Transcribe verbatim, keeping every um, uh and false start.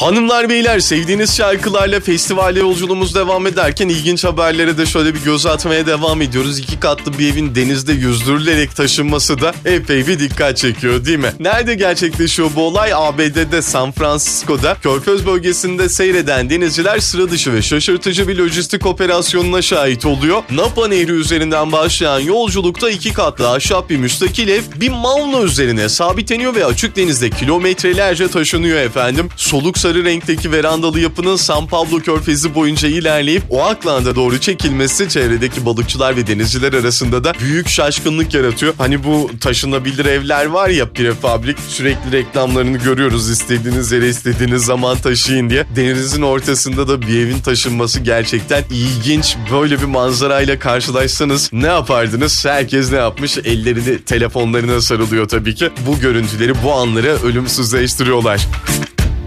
Hanımlar beyler, sevdiğiniz şarkılarla festivalde yolculuğumuz devam ederken ilginç haberlere de şöyle bir göz atmaya devam ediyoruz. İki katlı bir evin denizde yüzdürülerek taşınması da epey bir dikkat çekiyor değil mi? Nerede gerçekleşiyor bu olay? A B D'de San Francisco'da Körfez bölgesinde seyreden denizciler sıra dışı ve şaşırtıcı bir lojistik operasyonuna şahit oluyor. Napa Nehri üzerinden başlayan yolculukta iki katlı ahşap bir müstakil ev bir Mauna üzerine sabitleniyor ve açık denizde kilometrelerce taşınıyor efendim. Soluk sarı renkteki verandalı yapının San Pablo Körfezi boyunca ilerleyip Oakland'a doğru çekilmesi çevredeki balıkçılar ve denizciler arasında da büyük şaşkınlık yaratıyor. Hani bu taşınabilir evler var ya, prefabrik, sürekli reklamlarını görüyoruz, istediğiniz yere istediğiniz zaman taşıyın diye. Denizin ortasında da bir evin taşınması gerçekten ilginç. Böyle bir manzarayla karşılaşsanız ne yapardınız? Herkes ne yapmış? Ellerini telefonlarına sarılıyor tabii ki. Bu görüntüleri, bu anları ölümsüzleştiriyorlar.